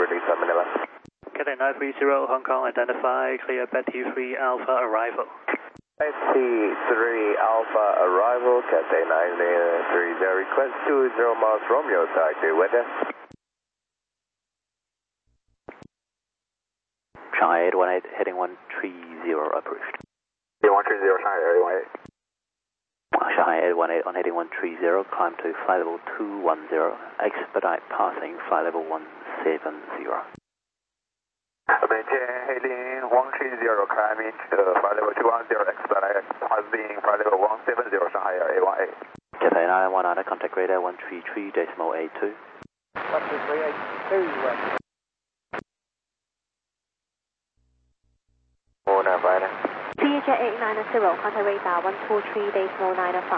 release on Manila. Cathay 930 Hong Kong, identify, clear Betty 3 Alpha arrival. Betty 3 Alpha arrival, Cathay 930, request 20 miles Romeo, Taipei, weather. Shanghai 818, heading 130 approved. 130, Shanghai Area 18. Shanghai 818 on heading 130, climb to flight level 210, expedite passing flight level 170. Maintain heading 130, climbing to flight level 210, expedite passing flight level 170, Shanghai Area 18. Cathay 919, contact radar 133.82. 133.82. CJ 890, contact radar 123.95.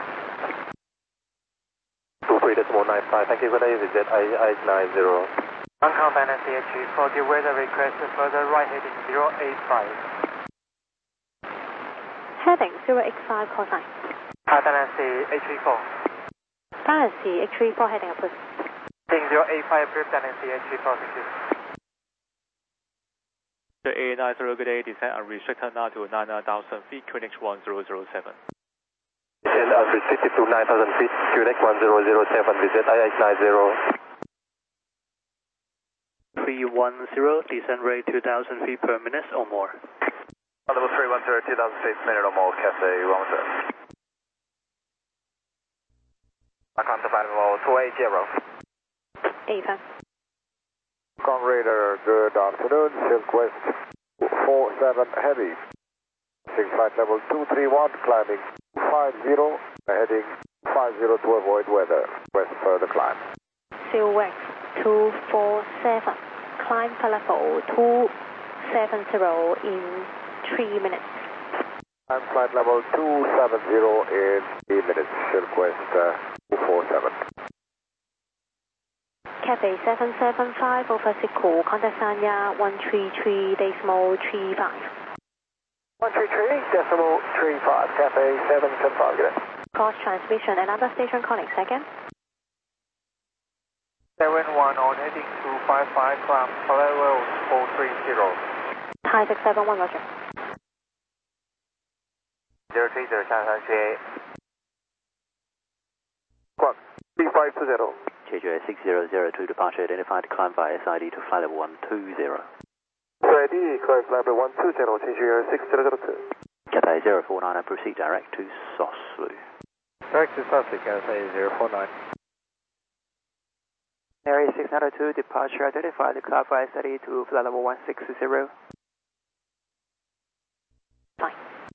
23.95, thank you for the visit, I890. Hong Kong Banner CH4, the weather request further right heading 085. Heading 085, call sign. Banner CH4. Banner CH4, heading approved. Heading 085 approved, Banner CH4, thank you. 890, good day, descent unrestricted now to 9,000 feet, QNH 1007. Descent unrestricted to 9,000 feet, QNH 1007, visit I890. 310, descent rate 2,000 feet per minute or more. Level 310, 2,000 feet per minute or more, Cathay 110. Contact level 280. 85. Con radar, good afternoon, Silkwest 47 heavy. Flight level 231, climbing 50, heading 50 to avoid weather. West further climb. Silkwest 247, climb to level 270 in 3 minutes. And flight level 270 in 3 minutes, Silkwest 247. Cathay 775 over Siku, contact Sanya 133.35. 133.35, Cathay 775, good day. Cross transmission, another station calling second. 71 on heading 255, climb level 430. Thai 671, roger. 030, Shanghai 38. Quack, 3520. JJ 6002, departure identified, climb by SID to flight level 120. SID, climb flight level 120, change your 6002. Cathay 049, proceed direct to Soslu. Direct to Soslu, Cathay 049. Area 602, departure identified, climb by SID to flight level 160. Fine.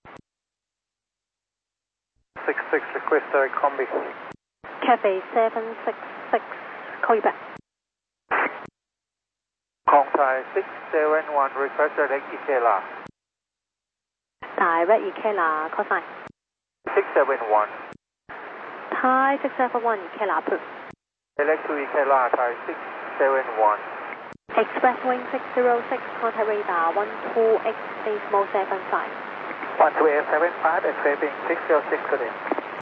66, request direct combi. Cathay 766, call you back. Contact 671, request direct Ikela. Direct Ikela, call sign. 671. Thai 671, Ikela approved. Select to Ikela, Thai 671. Express wing 606, contact radar 128.75. 128.75, escaping 606 today.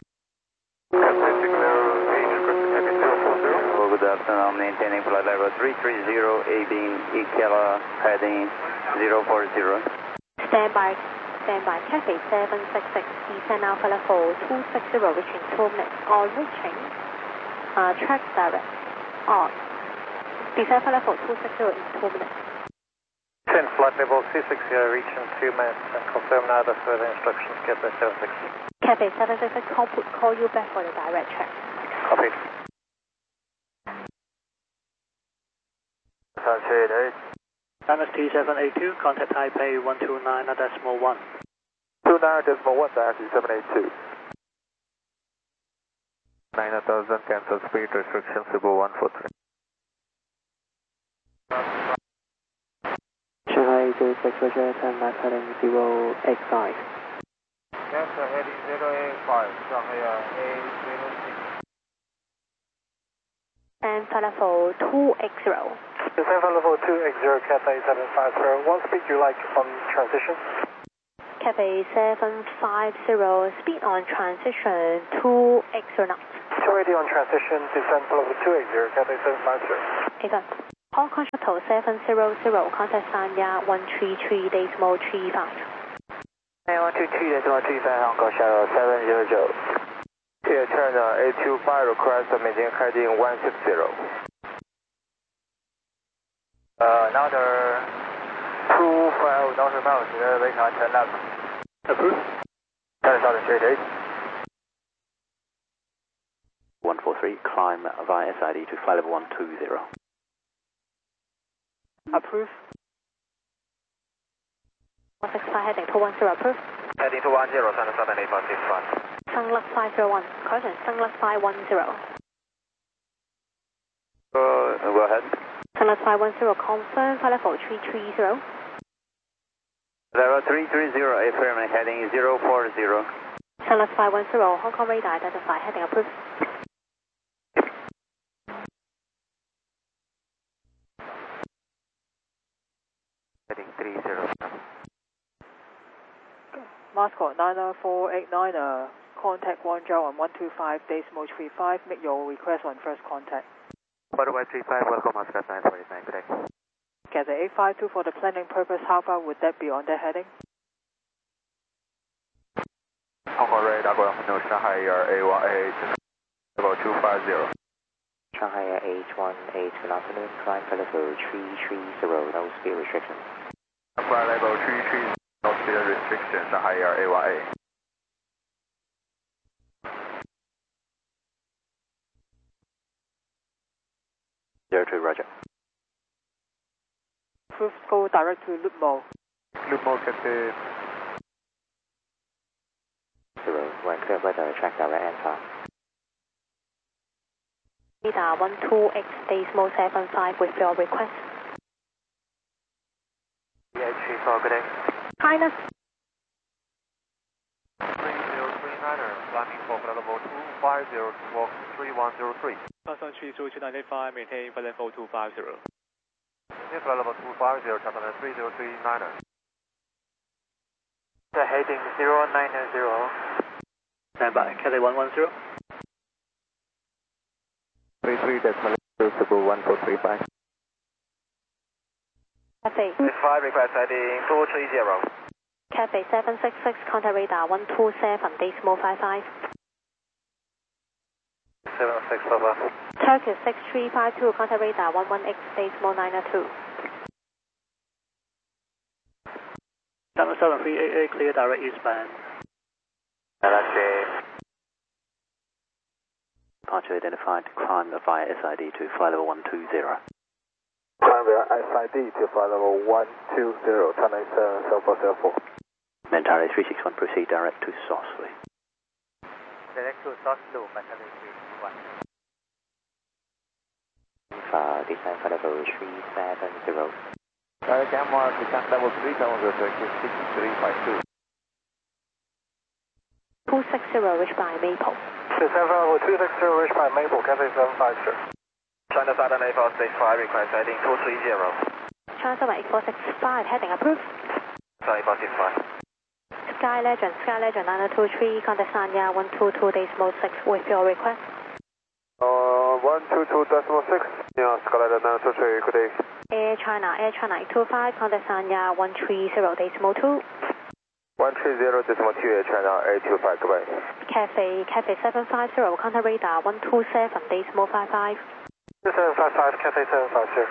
Good afternoon, maintaining flight level 330, aiming Ikela, heading 040. Stand by, Cathay 766, descend Alpha level 260, reaching 2 minutes, or reaching, track direct, on. Descend Alpha level 260 in 2 minutes. 10 flight level 260, reaching 2 minutes, and confirm now the further instructions, Cathay 766. Cathay 766, call you back for the direct check. Copy. Dynasty 782, contact Taipei 129.1. 29.1, Dynasty 782. 9,000, cancel speed restriction, Cebu 143. Shanghai 06, roger, turn left heading 085. Cancel heading 085, Shanghai 806. And flight level 280. Descend for level 280, Cathay 750. What speed you like on transition? Cathay 750, speed on transition 280 knots. Already on transition, descend for level 280, Cathay 750. 85. Hong Kong Shuttle 700, contact Sanya 133.35. 133.35, Hong Kong Shuttle 700. Air China 825, request maintain heading 160. Another 25,000 miles, wait on 10 laps. Approved. 10,038. 143, climb via SID to flight level 120. Approved. 165 heading 210, approved. Heading to 10, Sun Southern 845. Sunluck 501, correction, Sunluck 510. Go ahead. Sunluck 510, confirm flight level 330. Level 330, affirm heading 040. Sunluck 510, Hong Kong radar identify, heading approved. Heading 30. Moscow 99489, contact Guangzhou on 125.35, make your request on first contact. 4535, welcome Moscow 949, good day. Cathay 852 for the planning purpose, how far would that be on that heading? Hong Kong radar, no Shanghai Air A18, level 250. Shanghai Air H18, good afternoon, climb flight level 330, no speed restriction. Flight level 330, no speed restriction, Shanghai Air A18. Roger. Approved, go direct to Lutmo. Lutmo Cathay. 0, when clear weather, track direct and fast. Radar 12X Decimal 75 with your request. DH34, good day. China 3039er, climbing for flight level 250 to walk 3103. Southern 302-295, maintain flight level 250. Maintain flight level 250, Southern 3039er. The heading 090. Stand by, Cathay 110. 33.1435. Cathay 5 request heading 230. Cathay 766, contact radar 127 decimal 55. 76 Papa. Turkish 6352, contact radar 11X decimal 902. Southern 388, clear direct eastbound. Departure identified, climb via SID to flight level 120. Climb via SID to flight level 120, China 7404. Mentari 361, proceed direct to Sossley. Direct to Soslo, Mentari 361. Descend flight level 370. Denmark, descent level 3000, 6352. 260, reached by Maple. Descent level 260, reached by Maple, Cathay 750. China Southern 8465, request heading 230. China Southern 8465, heading approved. Sorry, 465. Sky Legend 923, contact Sanya 122 decimal 6 with your request. 122.6, yeah, Sky Legend 923, good day. Air China 825, contact Sanya 130 decimal 2. 130.2, Air China 825, goodbye. Cathay 750, contact radar 127 decimal 55. 755, Cathay 750.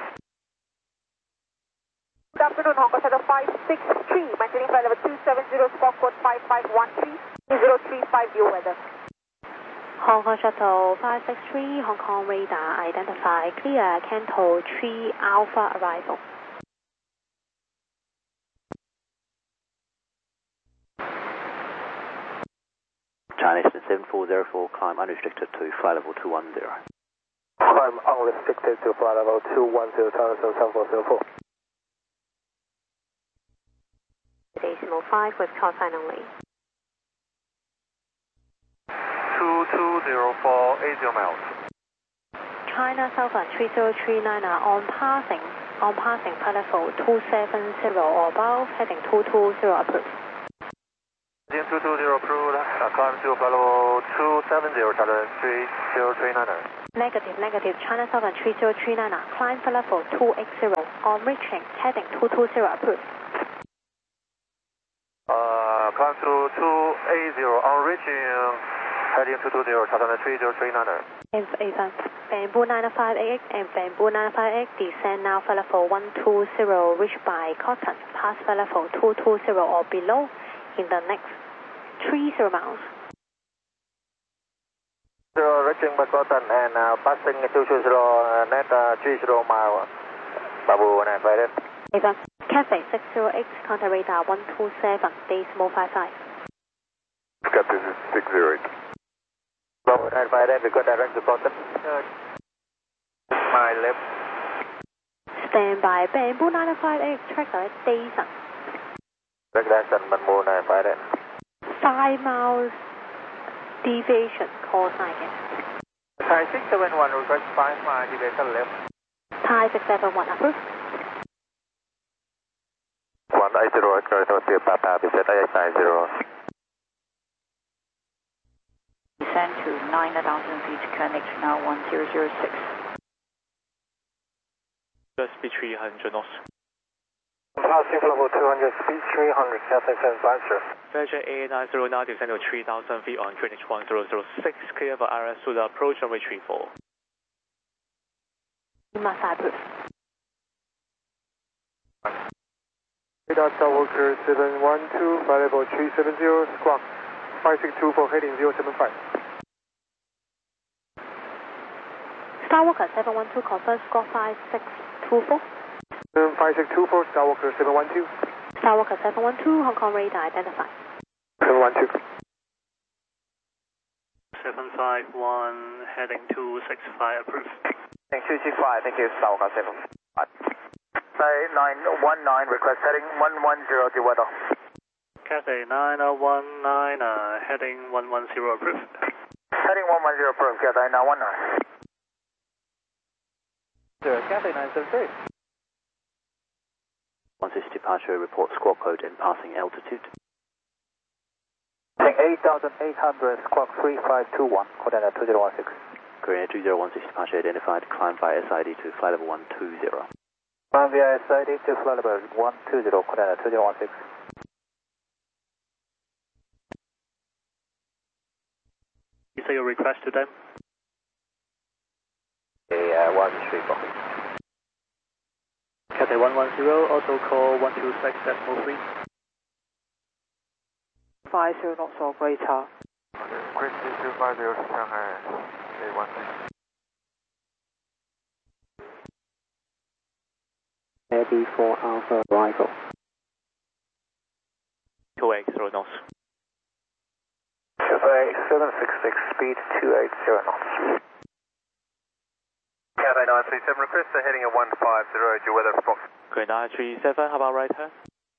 Good afternoon, Hong Kong Shuttle 563, maintaining flight level 270, squawk code 5513, 035 view weather. Hong Kong Shuttle 563, Hong Kong radar identify, clear, Canto 3 Alpha arrival. China Eastern 7404, climb unrestricted to flight level 210. Climb unrestricted to flight level 210, China 7404. Decimal 5 with call sign only. 2204, 80 miles. China Southern 3039 on passing flight level 270 or above, heading 220 approved. Heading 220 approved, climb to flight level 270, Southern 3039er. Negative. China Southern 3039, climb for level 280, on reaching, heading 220, approved. Climb through 280, on reaching, heading 220, China Southern 3039. Bamboo 958 and Bamboo 958, descend now for level 120, reach by Cotton, pass for level 220 or below in the next 30 miles. Reaching by Cotton and passing 220, net 30 mile, Bamboo 958. Cathay 608, contact radar 127, decimal 55. Cathay 608. Bamboo 958, we got direct to Cotton. My left. Stand by, Bamboo 958, track direct station. Track direction, Bamboo 958. 5 miles deviation, call sign again. Thai 671, request 5 mile deviation left. Thai 671, approved. 180, correct, Papa, visit 890. Descend to 9,000 feet, connect now 1006. Just speed 300 knots. Passing level 200, speed 300, Cathay 750. Version A909, descend to 3,000 feet on QNH 1006, clear for RS to the approach and retreat 4. Must approved. Radar Skywalker 712, flight level 370, squawk 5624, heading 075. Skywalker 712, confirm score 5624. 5624, Skywalker 712. Skywalker 712, Hong Kong radar identified. 712. 751, heading 265, approved. Thank you, 265, thank you, Skywalker 715. 919, request heading 110 to weather. Cathay 9019, heading 110, approved. Heading 110, approved, Cathay 919. Cathay 973. Once this departure, report squawk code and passing altitude. 8,800, squawk 3521, coordinate 2016. Korea 2016 departure identified, climb via SID to flight level 120. Climb via SID to flight level 120, coordinate 2016. You say your request to them? Yeah, 134. Cathay 110, also call 126.3. 50 knots or greater. Great 250, Shanghai, A16. Heavy for Alpha arrival. 280 knots. Cathay 766, speed 280 knots. Cathay 937, request the heading at 150, your weather response. Korea 937, how about right hand?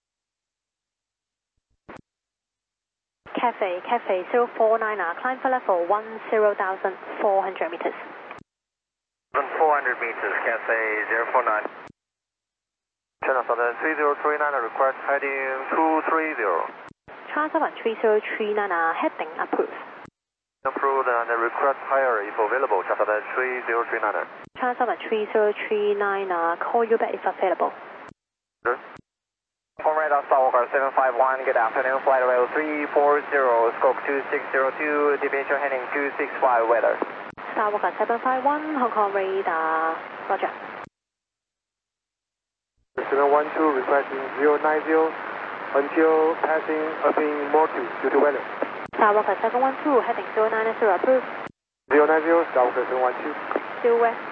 Cathay 049, climb for level 10,400 meters. 400 meters, Cathay 049. China Southern 3039, request heading 230. China Southern 3039, heading approved. Approved and request higher if available, China Southern 3039. China Southern 3039, call you back if available. Sure. Hong Kong radar Skywalker 751, good afternoon, flight level 340, scope 2602, departure heading 265, weather. Skywalker 751, Hong Kong radar, roger. 712, requesting 090 until passing Irving Mortu due to weather. Skywalker 712, heading 090, approved. 090, Skywalker 712. Still west.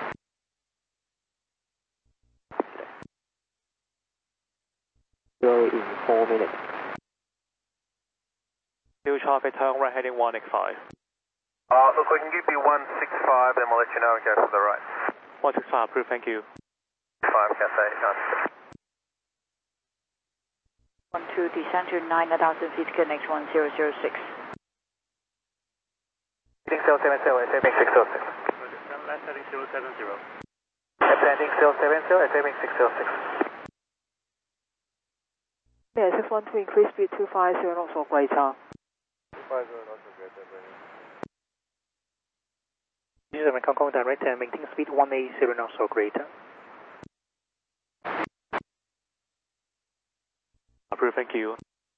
In 4 minutes. New traffic, turn right heading 185. Look, we can give you 165, then we'll let you know and go to the right. 165, approved, thank you. 5, Cathay, done. 12, descend to 9,000 feet, connect 1006. Heading 070, SMX 606. Left heading 070. Heading 070, SMX 606. Yeah, 612, increase speed 250 knots or greater. 250 knots or greater. 37 Hong Kong direct and maintain speed 180 knots or greater. Approved, thank you.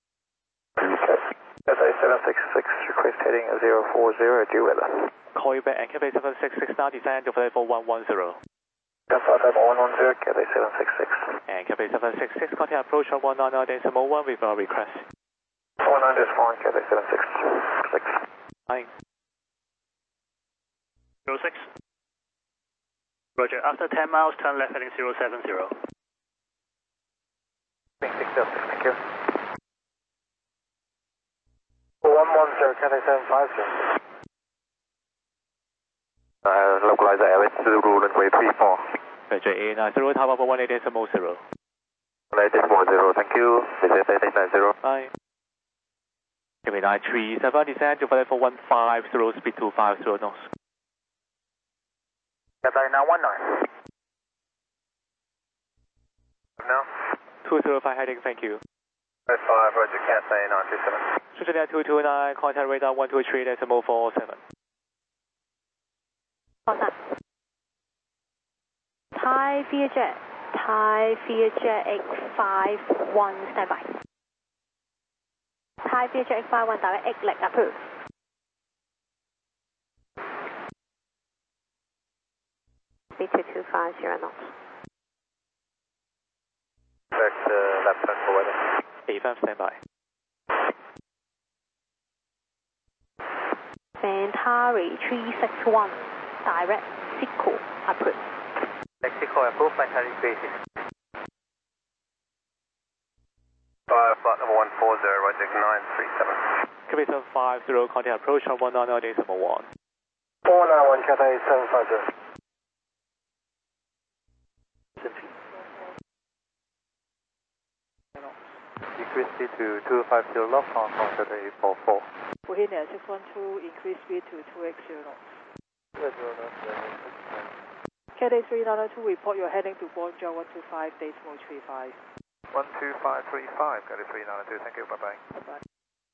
Cathay 766, request heading 040, due weather. Call you back and Cathay 766 now descend to level 110. Alpha level 110, Cathay 766. And Cathay 766, contact approach on 190.1 with our request. 19 is fine, Cathay 766. Fine. 06. Roger, after 10 miles, turn left heading 070. Thank you. 110, Cathay 750. Localizer airways Zulu runway 34. Roger, A90 Tower for 180.0. 180.0, thank you. Visit 890. Bye. Cathay 937, descend to level 150, speed 250 knots. Cathay 919. No. 205 heading, thank you. 5, Roger, Cathay 927. Australia 229, contact radar 123.47. Contact. Thai Vietjet 851, standby. Thai Vietjet 851, direct 8 leg approved. Speed 2250 knots. Correct, left turn for weather. A5 standby. Bantari 361, direct Mexico approved. Mexico approved, Bantari 360. 5, flight number 140, Roger, 937. Cathay 750, contact approach on 190.1. 491, Cathay 750. Decrease speed to 250 left on Cathay 844. Bohemia 612, increase speed to 280 knots. Cathay 3902, report your heading to Bonjour 125, decimal 35. 12535, Cathay 3902, thank you, bye-bye. Bye-bye.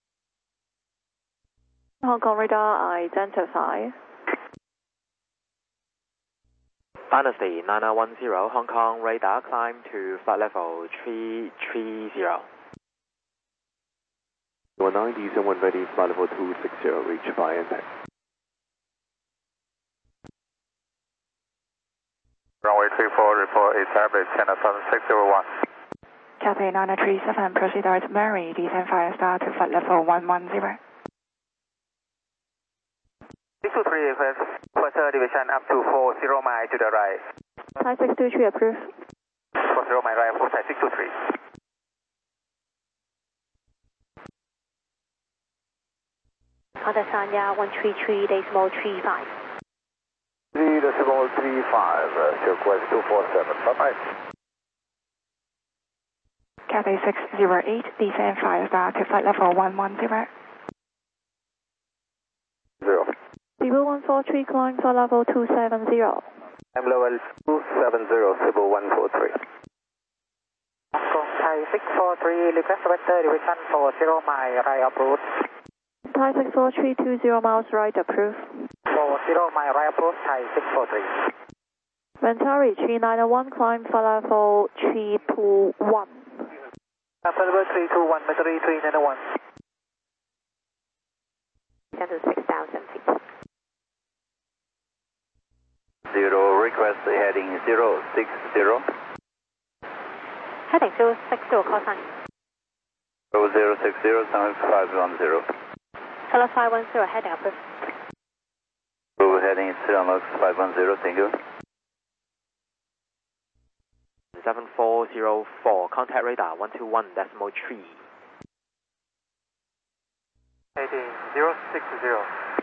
Hong Kong radar identify. Dynasty 9910, Hong Kong radar climb to flight level 330. 190, someone ready, flight level 260, reach by impact. Runway 34, report is Airbus China 7601. Cathay 937, proceed direct Mary, descend fire star to flight level 110. 623 request, further division up to 40 mile to the right. Thai 623 approved. 40 mile right, approach Thai 623. Contact Sanya 133.35. 3.35, Silk West 247, bye-bye. Cathay 608, descend fire star to flight level 110. 0. Cebu 143, climb for level 270. I'm level 270, Cebu 143. Hong Kong Thai 643, request weather division 40 mile right approach. Thai 643, 20 miles right approved. 40 mile right approach, Thai 643. Ventari 391, climb for level 321. Level 321, Ventari 391. 6,000 feet. 0, request heading 060. Heading 060, call sign. 060, summit 510. Hello 510, heading approved. Heading 510, thank you. 7404, contact radar 121.3. Heading 060.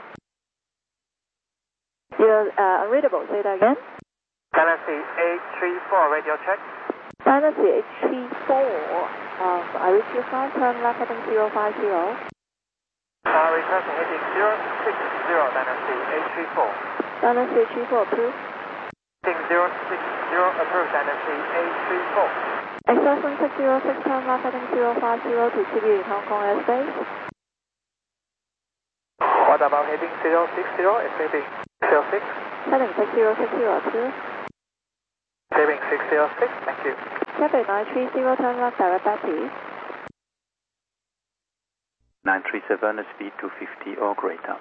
You're unreadable, say that again. Dynasty 834, radio check. Dynasty 834, I reach your flight, turn left heading 050. Request heading 060, Dynasty 834. Dynasty 834 approved. Heading 060, approved, Dynasty 834. Express 1606, turn left heading 050 to CB in Hong Kong airspace. What about heading 060, expecting 06? Heading 60602. Saving 606, thank you. Cathay 930, turn left, direct back please. 937, speed 250 or greater.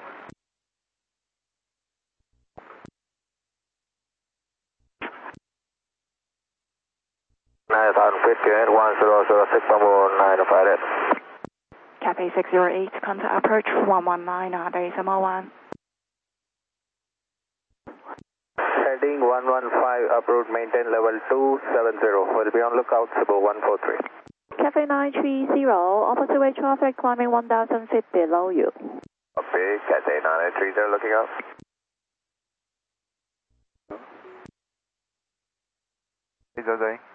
Cathay 608, contact approach 119, decimal 1. Heading 115, approach, maintain level 270. Will be on lookout, Cebu 143. Cathay 930, opposite way traffic climbing 1000 feet below you. Copy, Cathay 930 looking up. Is that going?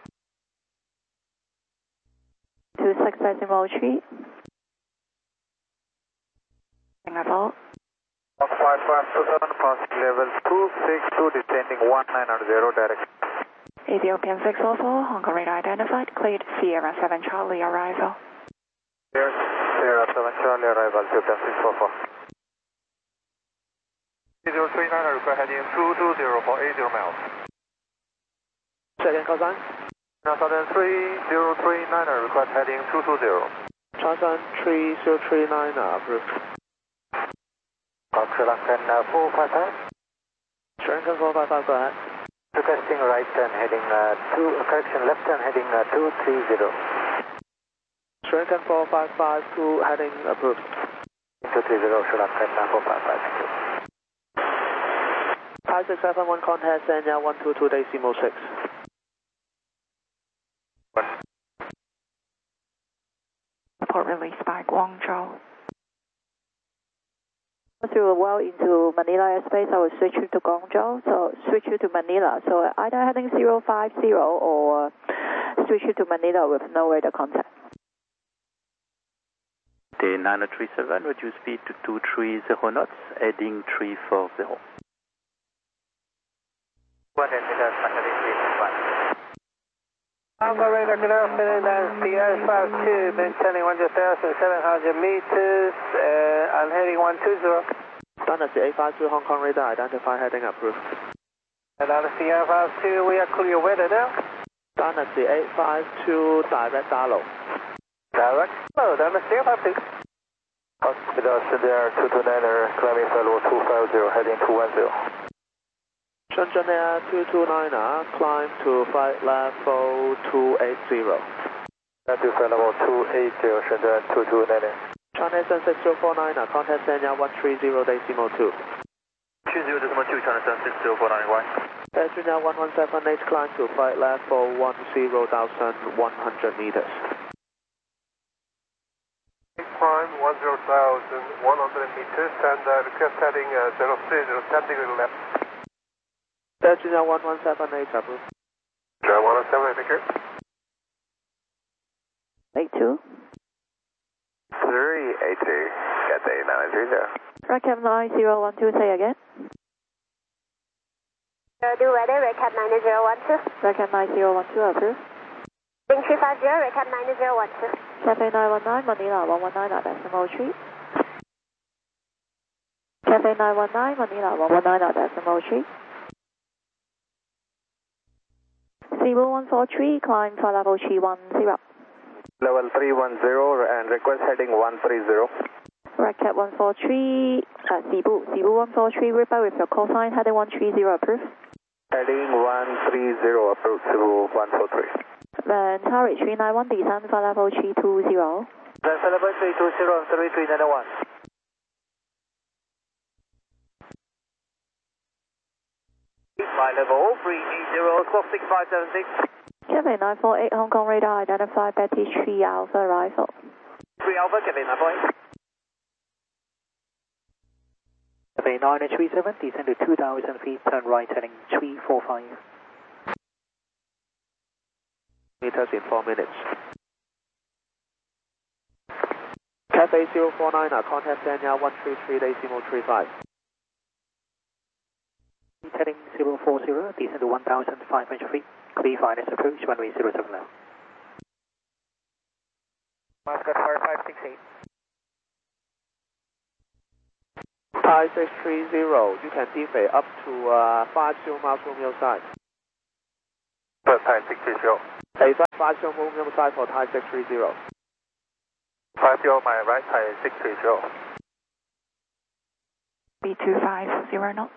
26.3. Singapore. 1527, passing level 262, descending 1900, direct. Ethiopian 644, Hong Kong radar identified, cleared Sierra 7 Charlie arrival. Clear, Sierra 7 Charlie arrival, Ethiopian 644. 039, request heading 220 for 80 miles. Second call sign. Southern 3039, request heading 220. Southern 3039, approved. Sri Lankan 455. Sri Lankan 455, go ahead. Requesting right turn heading correction, left turn heading 230. Sri Lankan 455 to heading approved. 230, Sri Lankan 455, thank you. 5671 contact Sanya 122 decimal 6. Report released by Guangzhou. Through well into Manila airspace, I will switch you to Guangzhou, so switch you to Manila. So either heading 050 or switch you to Manila with no radar contact. The 937, reduce speed to 230 knots, heading 340. Alpha radar, good afternoon, that's CR52, maintaining 1,700 meters, I'm heading 120. Dynasty 852 Hong Kong radar, identify heading approved. And on the CR52, we are clear weather now. Dynasty 852, direct dialog. Direct, hello, Dynasty 852. Hospital Shenzhen 229er, climbing level 250, heading 210. Shenzhen Air 229er, climb to flight level 280. To flight level 280, Shenzhen 229er. China 6049er, contact Sanya 130 decimal 2. 20 decimal 2, China 6049, why? Air 1178, climb to flight level 10,100 meters. Climb 10,100 meters and request heading 030, 10 degree left. Air 1178, approved. 1178, thank you. 82. 380, Cathay 930. Recap 9012, say again. Do weather, recap 9012. Recap 9012, approved. Link 350, recap 9012. Cathay 919, Manila 119, decimal 3. Cathay 919, Manila 119, decimal 3. Cebu 143, climb for level 310. Level 310 and request heading 130. Recap 143, Cebu 143, reply with your call sign, heading 130, approved. Heading 130, approved, Cebu 143. Then Tower 391, descend for level 320. Then level 320, 3391. Flight level 380, squawk 6576. Cathay 948, Hong Kong radar, identify Betty 3 Alpha arrival. 3 Alpha, Cathay 948. Cathay 937, descend to 2,000 feet, turn right heading 345. Meters in 4 minutes. Cathay 049er, contact Sanya 133 decimal 35. Heading 040, descend to 1,500 feet, clear finance approach, runway 07 now. Muscat 4568. Thai 630, you can deflate up to 50 miles from your side. Thai 630. Hey, 50 from your side for Thai 630. 50 my right, Thai 630. B250 knots.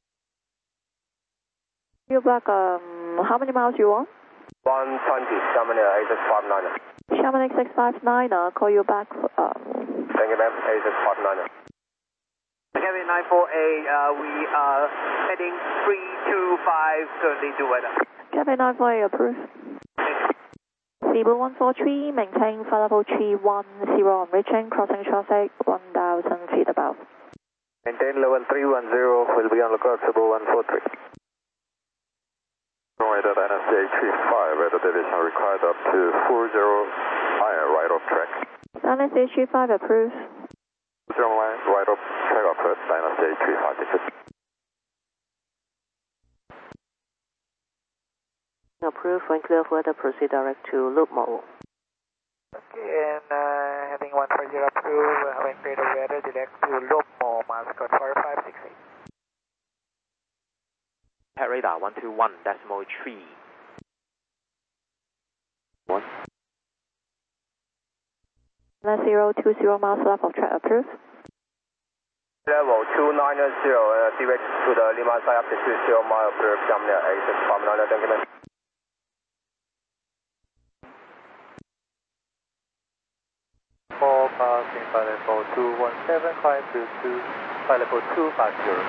You black, how many miles you want? 120, Chamonix A659. Chamonix 659, call you back. Thank you, ma'am. A659. Cabin 94A, we are heading 325, currently due weather. Cabin 94A, approved. Cebu 143, maintain flight level 310 on reaching, crossing traffic 1,000 feet above. Maintain level 310, will be on lookout, Cebu 143. Radar NSA 35, weather division required up to 40 iron right off track. NSA 35, approved. 0 right off track approach, NSA 35. Approved, when clear for weather, proceed direct to Loop Mall. Okay, and heading 140 approved, when clear the weather, direct to Loop Mall, Mascot 4568. Head radar 121.3. 1. 020 miles left of track, approved. Level 290, direct to the Lima side up to 20 mile approved, Chamonix A659, thank you, ma'am. Passing flight level 217, climb to flight level 250.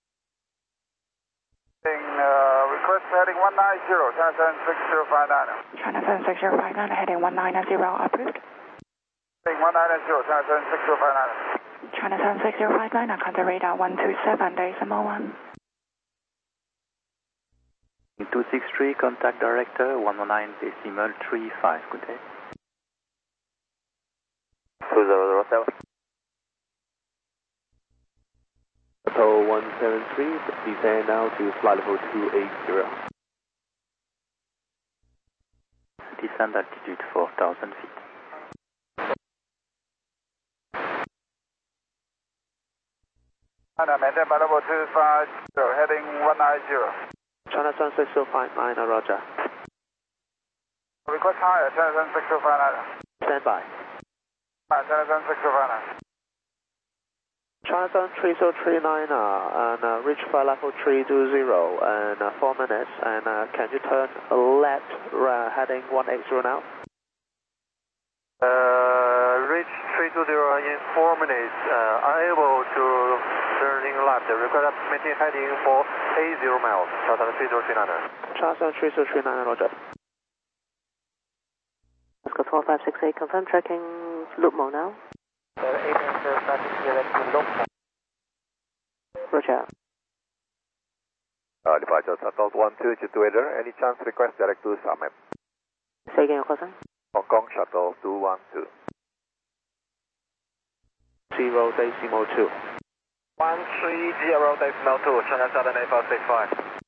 Request heading 190, China 76059. China 76059, heading 190, approved. Heading 190, China 76059. China 76059, contact radar 127.1. 263, contact director 119.35, good day. 2007. Hotel 173, descend now to flight level 280. Descend altitude 4,000 feet. China maintain flight level 250, heading 190. China 76059, roger. Request higher, China 76059. Stand by. China 76059. China 73039 and reach flight level 320 and 4 minutes, and can you turn left heading 180 now? Reach 320 in 4 minutes, unable to turning left, request maintain heading for 80 miles, China 73039. China 73039, roger. Oscar 4568, confirm tracking Loop Mall now. 8 traffic direct to Loop Mall. Roger. Departure Shuttle 12, just weather. Any chance request direct to Summit? Say again, your question? Hong Kong Shuttle 212. 0 decimal 2. 130 decimal 2, China Southern 8465.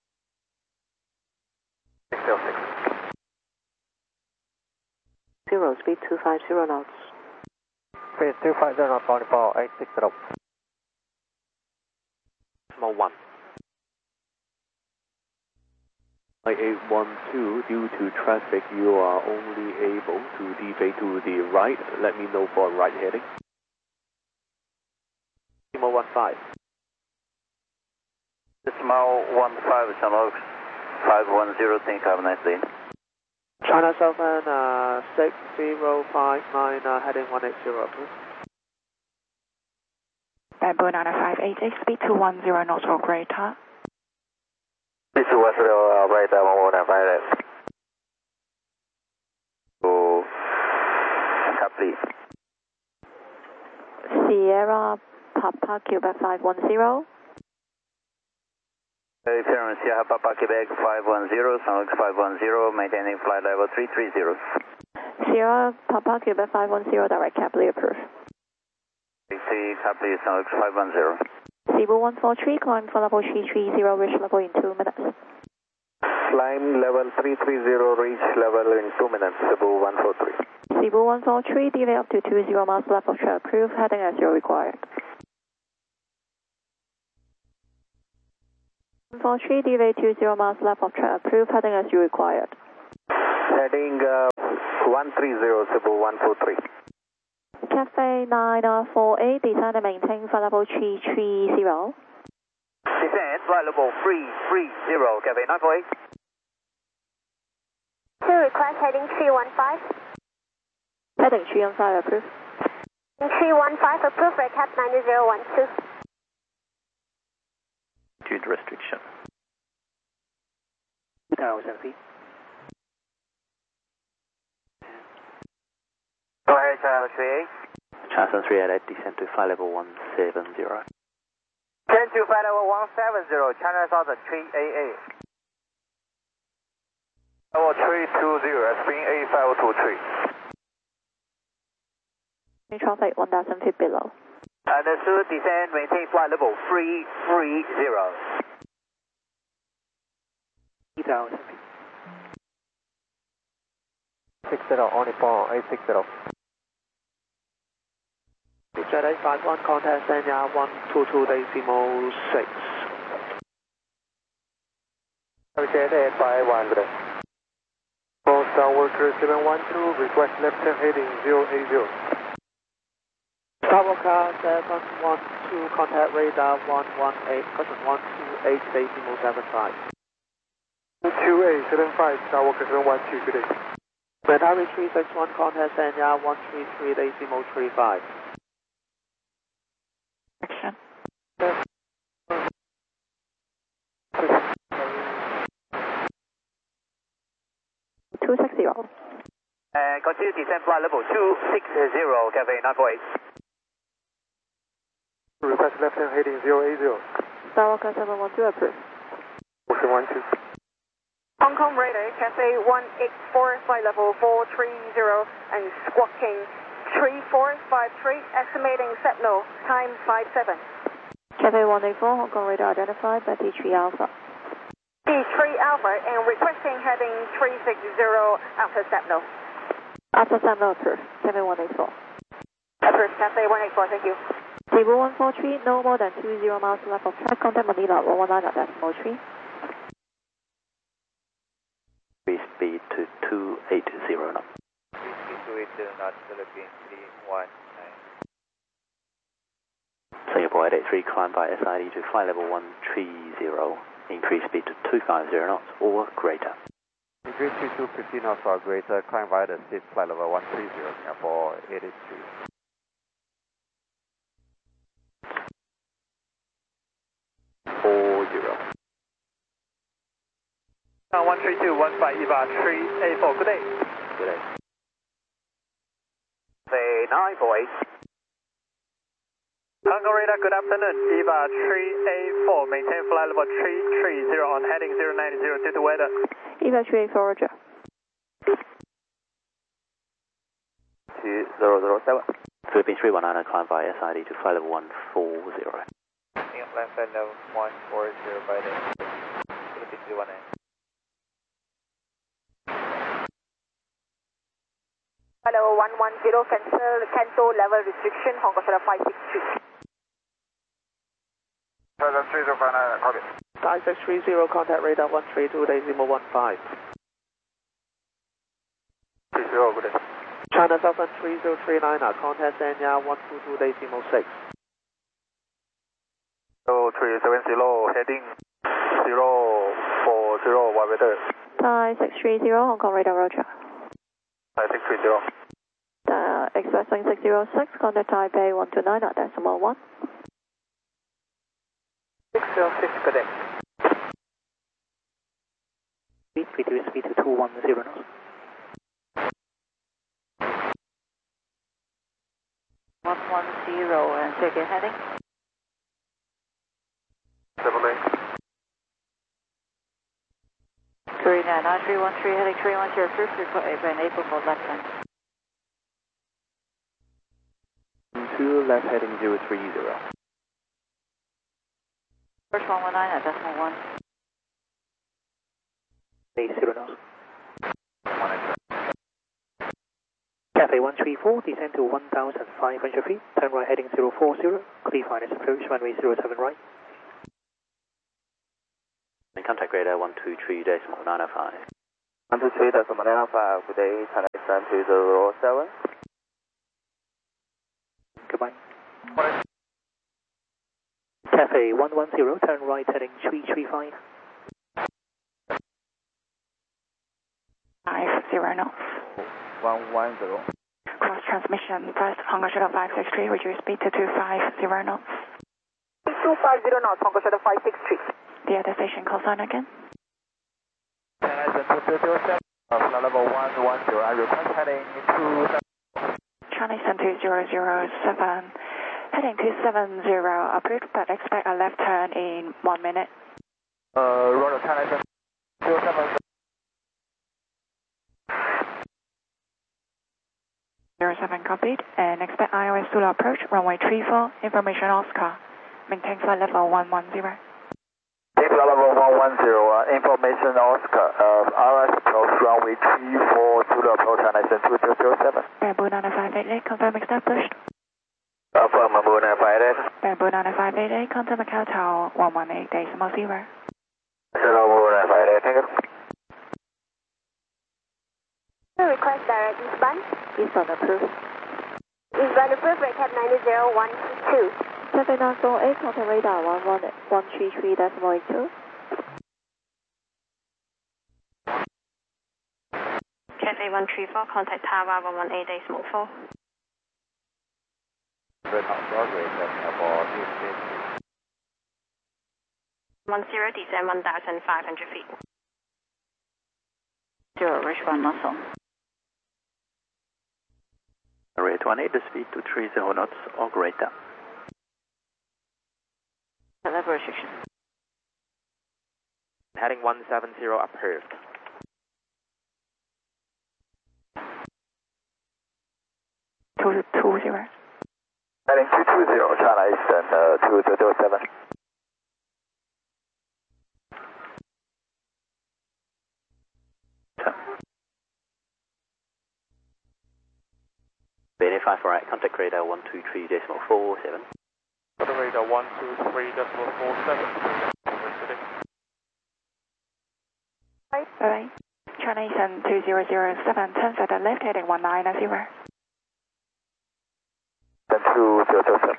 606. 0, speed 250 knots. Speed 250 knots, bounding for 860. Decimal 1. Flight 812, due to traffic, you are only able to deviate to the right. Let me know for right heading. Decimal 15. Decimal 15, Channel 510, thank you, have a nice day. China 76059, heading 180, please. Bamboo 9588, speed 210 knots or greater. This is West Operator 115. To complete. Sierra Papa Quebec 510. Parent Sierra Papa Quebec 510, Sound 510, maintaining flight level 330. Sierra Papa Quebec 510, direct Caply approved. Caply, Sound 510. Cebu 143, climb for level 330, reach level in 2 minutes. Climb level 330, reach level in 2 minutes, Cebu 143. Cebu 143, delay up to 20 miles left of track, approved, heading as you're required. 43, DV 20 miles left of track, approved, heading as you required. Heading 130, Cebu 143. Cafe 948, descend and maintain flight level 330. Descend, flight level 330, Cafe 948. To request heading 315. Heading 315, approved. 315, approved, recap 9012. Altitude restriction. 2,000 feet. Go ahead, Channel 38. Channel 388, descend to flight level 170. Descend to flight level 170, Channel Southern 388. Level 320, spin A523. Traffic 1,000 feet below. Understood, descend, maintain flight level 330. 3,000 feet. 60, only for 860. Jet A51, contact Sanya 122.6. Jet A51, good day. For Skywalker 712, request left turn heading 080. Skywalker 712, contact radar 118, caution 128.75. 2875, Skywalker 712, good day. Mandari 361, contact Sanya 133.35. Action. 260. And continue descend flight level 260, Cafe 948. Request left turn heading 080. Skywalker 712, approved. Ocean 12. Hong Kong radar, Cafe 184, flight level 430, and squawking 3453, estimating set low, time 57. Cafe 184, Hong Kong radar identified by T3 Alpha. T3 Alpha, and requesting heading 360 after set low. After Sam approved. Cafe 184. Approved, Cafe 184, thank you. Cebu 143, no more than 20 miles left of track, contact Manila 119.3. Speed to 280 knots. Speed to 280 knots, Philippines 319. Singapore 883, climb by SID to flight level 130. Increase speed to 250 knots or greater. Increase to 250 knots or greater, climb via the seat, flight level 130, Singapore 883. 40. 13215 EVA 384, good day. Good day. Say 948. Hong Kong radar, good afternoon. EVA 384, maintain flight level 330 on heading 090 due to weather. EVA 384, roger. 2007. Philippines 319, climb by SID to flight level 140. Flight level 140 by the Philippines 319. Hello, 110, cancel level restriction, Hong Kong 563. 3059, copy. Sky 630, contact radar 132.15. 30, good day. China Southern 3039, contact Sanya 122.6. 0370, heading 040, what weather? Thai 630, Hong Kong radar, roger. Thai 630. Expressing 606, contact Taipei 129.1. 606, good day. Speed to 210 knots. 110 and circuit heading. 78. 39313 heading 310, first report enable for left hand. 2 left heading 030. First 119 at decimal 1. 80 knots. Cafe 134, descend to 1,500 feet, turn right heading 040, clear finance approach, runway 07 right. contact radar 123.905. 123.905, good day, China Eastern 207. Goodbye. Cafe 110, turn right heading 335. 50 knots. 110. Cross transmission, first Hongo Shuttle 563, reduce speed to 250 knots. 250 knots, Hongo Shuttle 563. The other station call sign again. China Eastern 207, flight level 110, I request heading 27. China Eastern 2007, heading 270, approved, but expect a left turn in 1 minute. Roger, China Eastern 207. 07 copied, and expect IOS Zulu approach, runway 34, information Oscar. Maintain flight level 110. Flight level 110, information Oscar, IOS approach, runway 34, Zulu approach, China Eastern 2007. Bamboo 9588, confirm established. Affirm, Bamboo 958. Bamboo 9588, contact Macau Tower 118.0. Bamboo 958, thank you. Request direct eastbound. Eastbound approved. Eastbound approved, recap 90122. Cafe 948, contact radar 133.82. Cafe 134, contact Tower 118.4. 10, descend 1,500 feet. 0, Richmond Muscle. Rate 18, the speed to 30 knots or greater. Level restriction. Heading 170 approved. Two 0. Heading 220, China Eastern 2007. Verify for right, contact radar 123.47. Contact radar 123.47. Bye-bye. China Eastern 2007, turns at the left heading 190. 2007.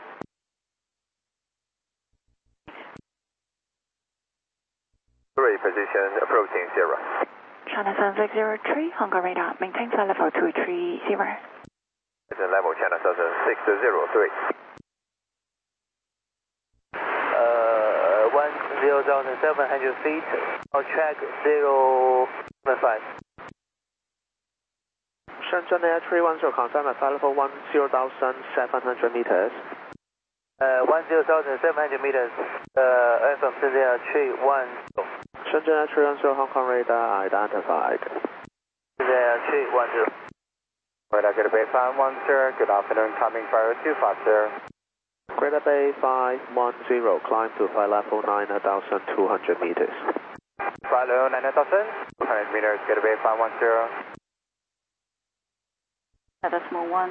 Position approaching 0. China Sun 603, Hongo radar, maintain flight level 230. Level China Sun 603. 10,700 feet, on track 075. Shenzhen Air 310, confirm at flight level 10,700 meters. 10,700 meters, from Shenzhen Air 310. Shenzhen Air 310, Hong Kong radar identified. Shenzhen Air 310. Radar Greater Bay 510, good afternoon, coming fire 250. Greater Bay 510, climb to flight level 9,200 meters. Flight level 9,200 meters, Greater Bay 510. That's small one.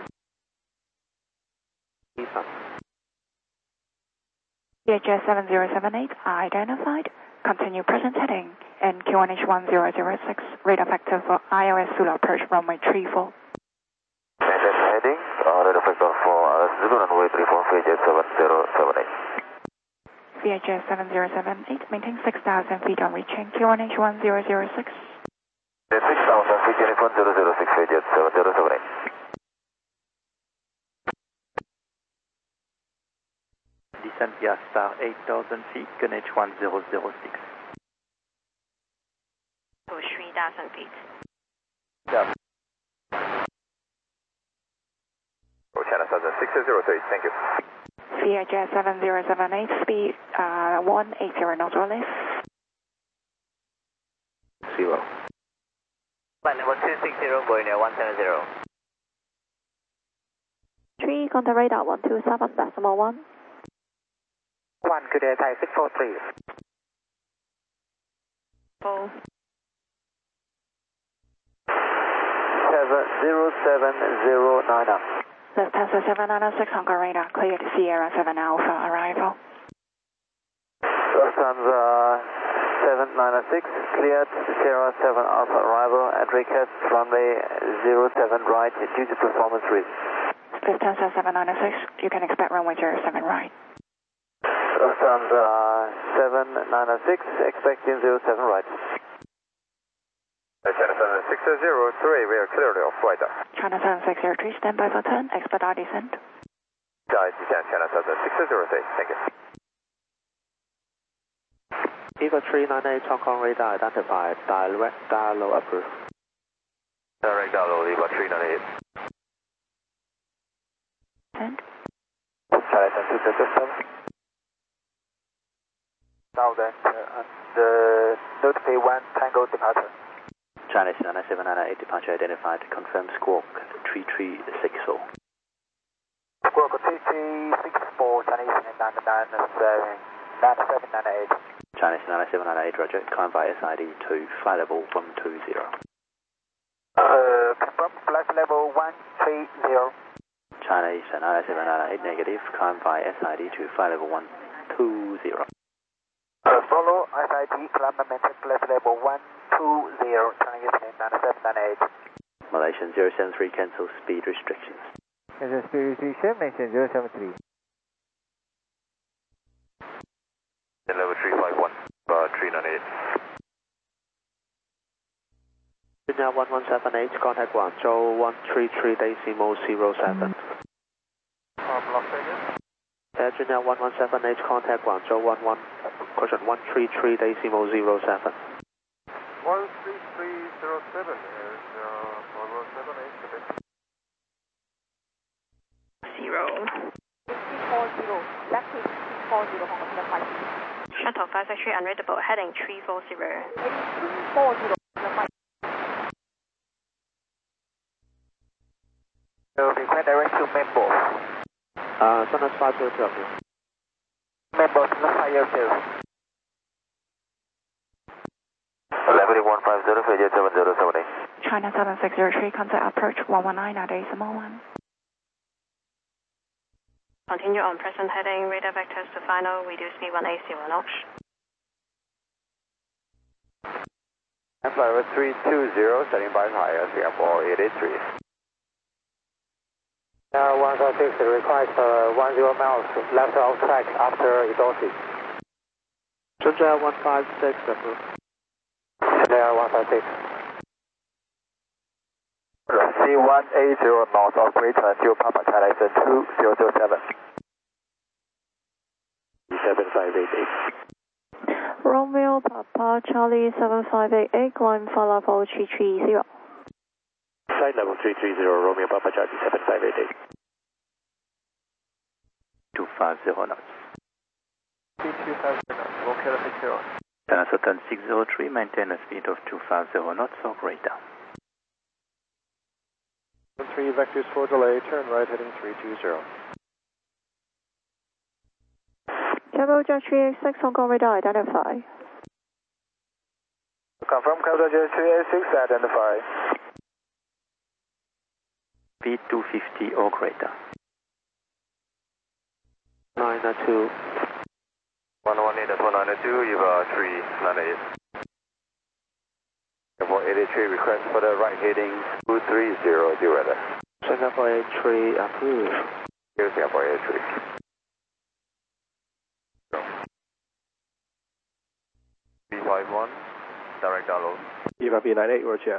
VHS 7078 identified. Continue present heading and QNH 1006. Radar factor for IOS Zulu approach runway 34. Heading, radar factor for Zulu runway 34, VHS 7078. VHS 7078, maintain 6,000 feet on reaching QNH 1006. 6,000 feet, unit 1006, VHS 7078. Descent via star 8,000 feet, QNH 1006. For 3,000 feet. Yeah. China Southern 603, thank you. VHS 7078, speed 180 knots or less. 0. Flight level 260, going near 170. 3, contact radar 127.1. 1, good day, Thai 643. 4. 70709. Lufthansa 796 Hong Kong radar, cleared Sierra 7 Alpha arrival. Lufthansa 7906, cleared 07 Alpha arrival at request runway 07 right due to performance reasons. Lufthansa 7906, you can expect runway 07 right. Lufthansa 7906, expecting 07 right. China 7603, we are clearly off radar. China 7603, stand by for turn, expect our descent. Descent, China 7603, thank you. EVA 398 Hong Kong radar identified, direct dialogue approved. Direct dialogue, EVA 398. Send. China 7607. Now then, the notify 1 Tango departure. China 9798 departure identified, confirm squawk 3364. Squawk 3364, Chinese 9798. China 9798, roger, climb by SID to flight level 120. Confirm flight level 130. China 9798, negative, climb by SID to flight level 120. Follow SID, climb maintain flight level 120, Chinese 9798. Malaysian 073, cancel speed restrictions. Cancel speed restriction, maintain 073. Level 351, 398. Virginia 1178, contact Guangzhou 133.07. Las Vegas. Virginia 1178, contact Guangzhou 133.07. 13307 is 1178. 1840, left 1840 Hong Kong to 5. Shuttle 563 unreadable, heading 340. 1840 Request direct to Membo. Sunrise 502. Membo, Sunrise 502. 1115, Flight 7078. China 7603, contact approach 119 at decimal 1. Continue on present heading, radar vectors to final, reduce speed 180 knots. Flight 320, setting by higher, Singapore 883. Now 156, request 10 miles left off track after exhausted. Shenzhen 156, approved. Shenzhen 156. C180 north of Greater until Papa China 2007. 7588. Romeo Papa Charlie 7588, climb flight level 330. Flight level 330, Romeo Papa Charlie 7588. 250 knots. 250 knots, okay, 60. China Southern 603, maintain a speed of 250 knots or greater. 3 vectors for delay, turn right heading 320. Jumbo Jet 386, Hong Kong radar identify. Confirm Capital Jet 386, identify. Speed 250 or greater. 992. 118.192, EVA 398. Singapore 83, request for the right heading 230, due weather. Singapore 83, approved. Here, Singapore 83. B51, direct download. EVA B98, roger.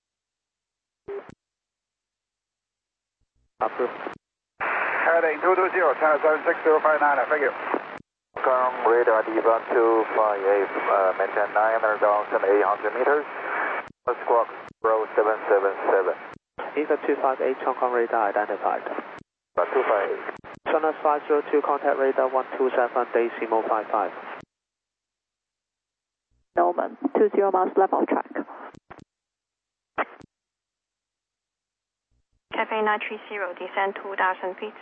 Approved. Heading 220, China 76059, thank you. Confirm radar EVA 258, maintain 9,800 meters. Squawk 0777. EVA 258, Hong Kong radar identified. 258. Sunrise 502, contact radar 127.55. Norman, 20 miles left off track. Cafe 930, descend 2,000 feet.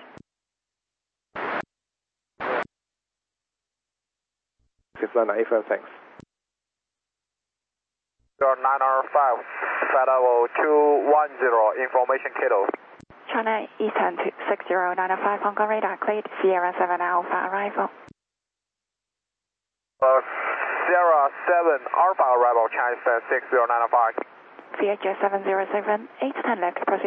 Flight 95, thanks. 905, flight level 210, information kilo. China Eastern 6095, Hong Kong radar cleared, Sierra 7 Alpha arrival. Alpha arrival, Chinese 6095. VHS 707, 810 left, proceed.